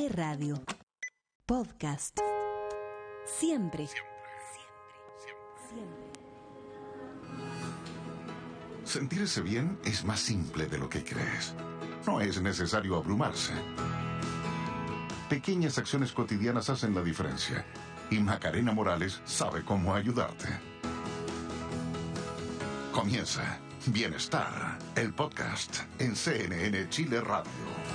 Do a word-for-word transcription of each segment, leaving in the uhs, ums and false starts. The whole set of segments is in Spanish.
Chile Radio. Podcast. Siempre. Siempre. Sentirse bien es más simple de lo que crees. No es necesario abrumarse. Pequeñas acciones cotidianas hacen la diferencia. Y Macarena Morales sabe cómo ayudarte. Comienza Bienestar, el podcast en C N N Chile Radio.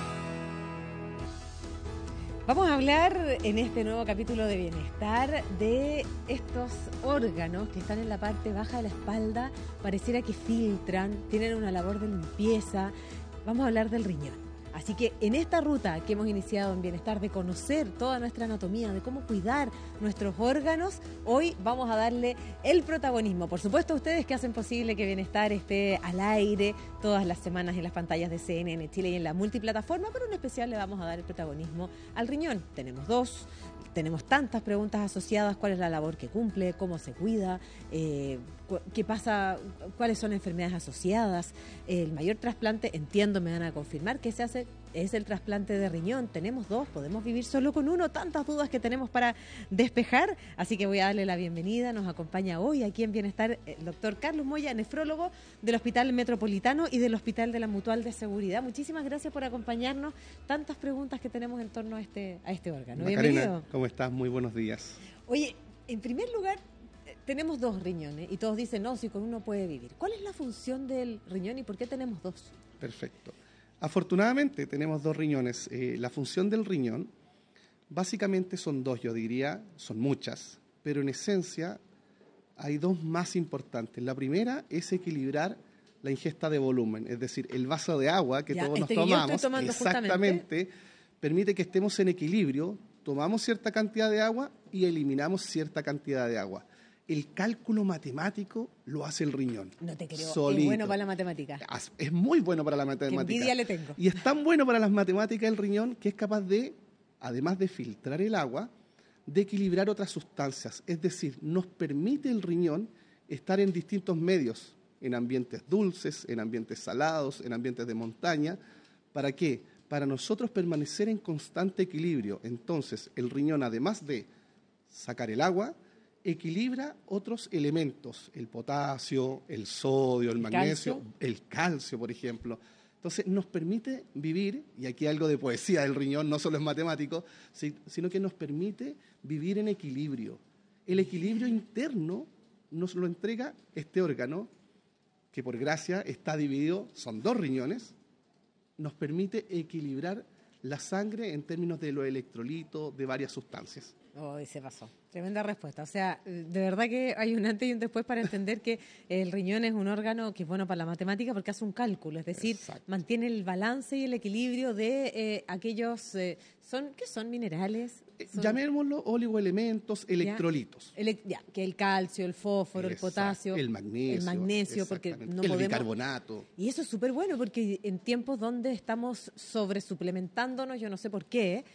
Vamos a hablar en este nuevo capítulo de Bienestar de estos órganos que están en la parte baja de la espalda, pareciera que filtran, tienen una labor de limpieza. Vamos a hablar del riñón. Así que en esta ruta que hemos iniciado en Bienestar de conocer toda nuestra anatomía, de cómo cuidar nuestros órganos, hoy vamos a darle el protagonismo. Por supuesto, ustedes que hacen posible que Bienestar esté al aire todas las semanas en las pantallas de C N N Chile y en la multiplataforma, pero en especial le vamos a dar el protagonismo al riñón. Tenemos dos, tenemos tantas preguntas asociadas: cuál es la labor que cumple, cómo se cuida, eh, qué pasa, cuáles son enfermedades asociadas. El mayor trasplante, entiendo, me van a confirmar que se hace, es el trasplante de riñón. Tenemos dos, podemos vivir solo con uno, tantas dudas que tenemos para despejar, así que voy a darle la bienvenida. Nos acompaña hoy aquí en Bienestar el doctor Carlos Moya, nefrólogo del Hospital Metropolitano y del Hospital de la Mutual de Seguridad. Muchísimas gracias por acompañarnos. Tantas preguntas que tenemos en torno a este, a este órgano. Macarena, bienvenido. ¿Cómo estás? Muy buenos días. Oye, en primer lugar, tenemos dos riñones y todos dicen, no, si con uno puede vivir. ¿Cuál es la función del riñón y por qué tenemos dos? Perfecto. Afortunadamente tenemos dos riñones. Eh, la función del riñón básicamente son dos, yo diría, son muchas, pero en esencia hay dos más importantes. La primera es equilibrar la ingesta de volumen, es decir, el vaso de agua que ya, todos este nos que yo tomamos, estoy tomando exactamente, justamente, permite que estemos en equilibrio, tomamos cierta cantidad de agua y eliminamos cierta cantidad de agua. El cálculo matemático lo hace el riñón. No te creo, solito. Es bueno para la matemática. Es muy bueno para la matemática. Qué envidia le tengo. Y es tan bueno para las matemáticas el riñón que es capaz de, además de filtrar el agua, de equilibrar otras sustancias. Es decir, nos permite el riñón estar en distintos medios, en ambientes dulces, en ambientes salados, en ambientes de montaña. ¿Para qué? Para nosotros permanecer en constante equilibrio. Entonces, el riñón, además de sacar el agua, equilibra otros elementos, el potasio, el sodio, el, el magnesio, calcio. el calcio, por ejemplo. Entonces, nos permite vivir, y aquí algo de poesía del riñón, no solo es matemático, sino que nos permite vivir en equilibrio. El equilibrio interno nos lo entrega este órgano, que por gracia está dividido, son dos riñones, nos permite equilibrar la sangre en términos de los electrolitos, de varias sustancias. Oh, se pasó. Tremenda respuesta. O sea, de verdad que hay un antes y un después para entender que el riñón es un órgano que es bueno para la matemática porque hace un cálculo, es decir, Exacto. mantiene el balance y el equilibrio de eh, aquellos, eh, son ¿qué son? ¿Minerales? Son, llamémoslo oligoelementos, electrolitos. Ya, ele, ya, que el calcio, el fósforo, Exacto. el potasio, el magnesio, el magnesio porque no el podemos, bicarbonato. Y eso es súper bueno porque en tiempos donde estamos sobresuplementándonos, yo no sé por qué,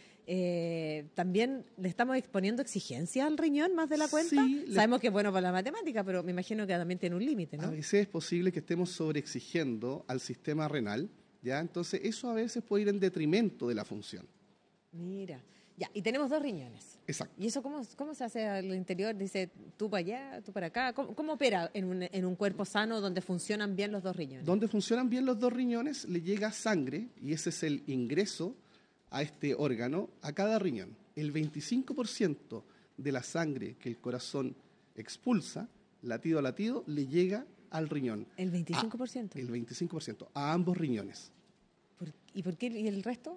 Eh, también le estamos exponiendo exigencias al riñón más de la cuenta. Sí, Sabemos le... que es bueno para la matemática, pero me imagino que también tiene un límite, ¿no? A veces es posible que estemos sobreexigiendo al sistema renal, ¿ya? Entonces eso a veces puede ir en detrimento de la función. Mira, ya, y tenemos dos riñones. Exacto. ¿Y eso cómo, cómo se hace al interior? Dice, tú para allá, tú para acá. ¿Cómo, cómo opera en un, en un cuerpo sano donde funcionan bien los dos riñones? Donde funcionan bien los dos riñones le llega sangre y ese es el ingreso a este órgano, a cada riñón. El veinticinco por ciento de la sangre que el corazón expulsa, latido a latido, le llega al riñón. ¿El veinticinco por ciento? A, el veinticinco por ciento, a ambos riñones. ¿Por, ¿Y por qué? ¿Y el resto?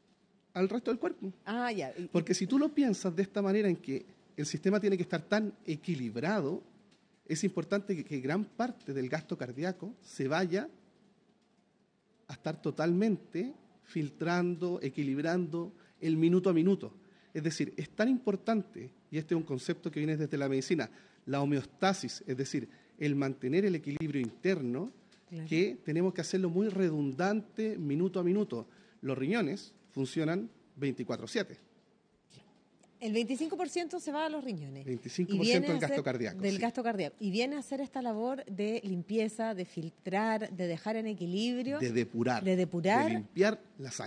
Al resto del cuerpo. Ah, ya. Y, Porque si tú lo piensas de esta manera en que el sistema tiene que estar tan equilibrado, es importante que, que gran parte del gasto cardíaco se vaya a estar totalmente filtrando, equilibrando el minuto a minuto. Es decir, es tan importante, y este es un concepto que viene desde la medicina, la homeostasis, es decir, el mantener el equilibrio interno, claro. que tenemos que hacerlo muy redundante minuto a minuto. Los riñones funcionan veinticuatro siete. El veinticinco por ciento se va a los riñones. veinticinco por ciento del gasto cardíaco. Del sí. gasto cardíaco. Y viene a hacer esta labor de limpieza, de filtrar, de dejar en equilibrio. De depurar. De depurar. De limpiar la sangre.